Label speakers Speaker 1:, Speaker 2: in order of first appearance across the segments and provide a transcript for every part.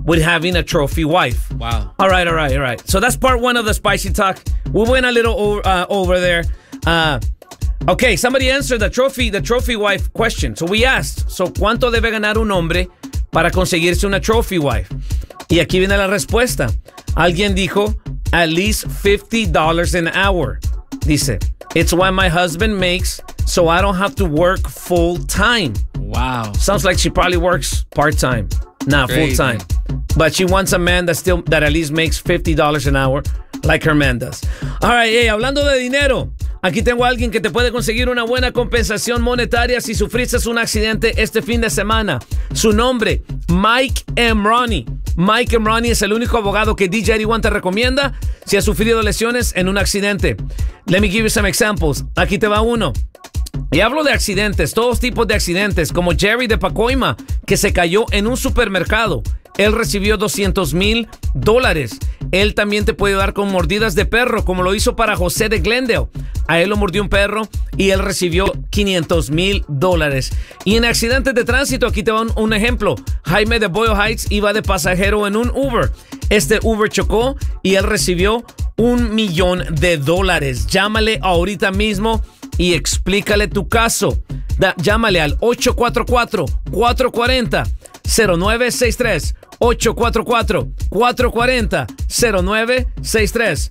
Speaker 1: with having a trophy wife.
Speaker 2: Wow.
Speaker 1: All right. So that's part one of the spicy talk. We went a little over there. Okay, somebody answered the trophy wife question. So we asked, ¿cuánto debe ganar un hombre para conseguirse una trophy wife? Y aquí viene la respuesta. Alguien dijo, at least $50 an hour. Dice, it's what my husband makes, so I don't have to work full time.
Speaker 2: Wow.
Speaker 1: Sounds like she probably works part-time, not full-time. But she wants a man that at least makes $50 an hour, like her man does. All right, hey, hablando de dinero, aquí tengo a alguien que te puede conseguir una buena compensación monetaria si sufriste un accidente este fin de semana. Su nombre, Mike Emrani. Mike Emrani es el único abogado que DJ 81 te recomienda si has sufrido lesiones en un accidente. Let me give you some examples. Aquí te va uno. Y hablo de accidentes, todos tipos de accidentes, como Jerry de Pacoima, que se cayó en un supermercado. Él recibió $200,000. Él también te puede dar con mordidas de perro, como lo hizo para José de Glendale. A él lo mordió un perro y él recibió $500,000. Y en accidentes de tránsito, aquí te va un ejemplo. Jaime de Boyle Heights iba de pasajero en un Uber. Este Uber chocó y él recibió $1,000,000. Llámale ahorita mismo y explícale tu caso. Llámale al 844-440-0963. 844-440-0963.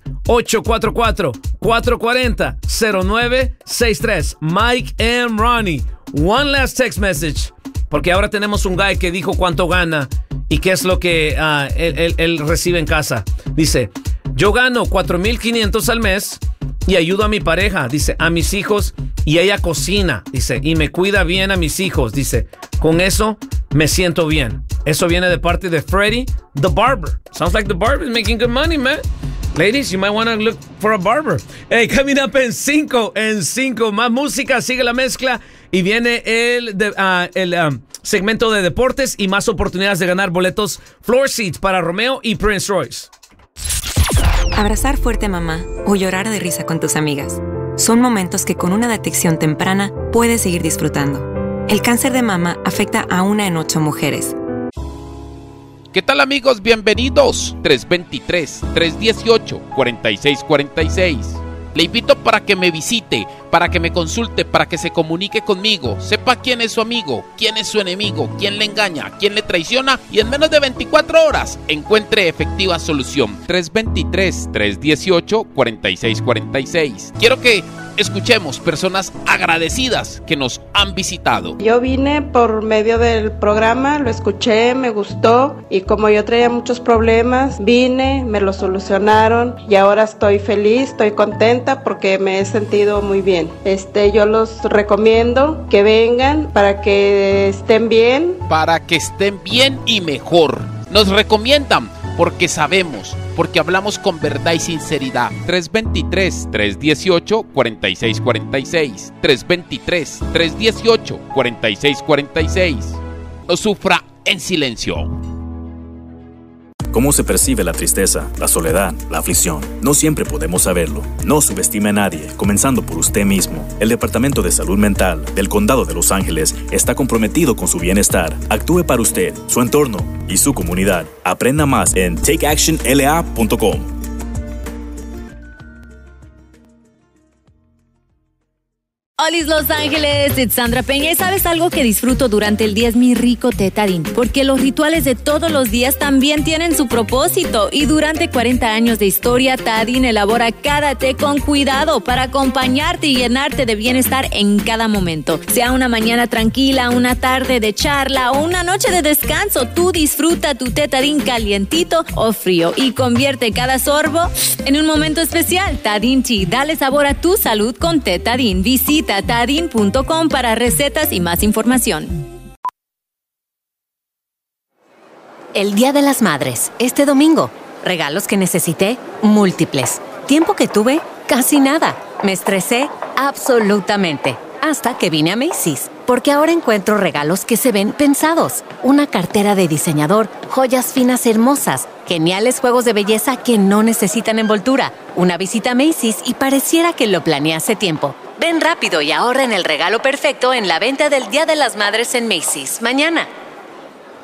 Speaker 1: 844-440-0963. Mike Emrani. One last text message. Porque ahora tenemos un guy que dijo cuánto gana y qué es lo que él recibe en casa. Dice, yo gano $4,500 al mes y ayudo a mi pareja, dice, a mis hijos, y ella cocina, dice, y me cuida bien a mis hijos, dice, con eso me siento bien. Eso viene de parte de Freddy, the barber. Sounds like the barber is making good money, man. Ladies, you might want to look for a barber. Hey, coming up en 5, más música, sigue la mezcla, y viene el segmento de deportes y más oportunidades de ganar boletos floor seats para Romeo y Prince Royce.
Speaker 3: Abrazar fuerte a mamá o llorar de risa con tus amigas son momentos que con una detección temprana puedes seguir disfrutando. El cáncer de mama afecta a 1 en 8 mujeres.
Speaker 2: ¿Qué tal, amigos? Bienvenidos. 323-318-4646. Le invito para que me visite, para que me consulte, para que se comunique conmigo, sepa quién es su amigo, quién es su enemigo, quién le engaña, quién le traiciona y en menos de 24 horas encuentre efectiva solución. 323-318-4646. Quiero que escuchemos personas agradecidas que nos han visitado.
Speaker 4: Yo vine por medio del programa, lo escuché, me gustó y como yo traía muchos problemas, vine, me lo solucionaron y ahora estoy feliz, estoy contenta porque me he sentido muy bien. Yo los recomiendo que vengan para que estén bien.
Speaker 2: Para que estén bien y mejor. Nos recomiendan porque sabemos, porque hablamos con verdad y sinceridad. 323-318-4646. 323-318-4646. No sufra en silencio.
Speaker 5: ¿Cómo se percibe la tristeza, la soledad, la aflicción? No siempre podemos saberlo. No subestime a nadie, comenzando por usted mismo. El Departamento de Salud Mental del Condado de Los Ángeles está comprometido con su bienestar. Actúe para usted, su entorno y su comunidad. Aprenda más en takeactionla.com.
Speaker 6: Olis Los Ángeles, it's Sandra Peña. ¿Y sabes algo que disfruto durante el día? Es mi rico té Tajín, porque los rituales de todos los días también tienen su propósito. Y durante 40 años de historia, Tajín elabora cada té con cuidado para acompañarte y llenarte de bienestar en cada momento. Sea una mañana tranquila, una tarde de charla o una noche de descanso, tú disfruta tu té Tajín calientito o frío y convierte cada sorbo en un momento especial. Tajín Tea, dale sabor a tu salud con té Tajín. Visita Tajín.com para recetas y más información.
Speaker 7: El Día de las Madres, este domingo. Regalos que necesité, múltiples. Tiempo que tuve, casi nada. Me estresé, absolutamente. Hasta que vine a Macy's. Porque ahora encuentro regalos que se ven pensados. Una cartera de diseñador, joyas finas hermosas, geniales juegos de belleza que no necesitan envoltura. Una visita a Macy's y pareciera que lo planeé hace tiempo. Ven rápido y ahorra en el regalo perfecto en la venta del Día de las Madres en Macy's. Mañana.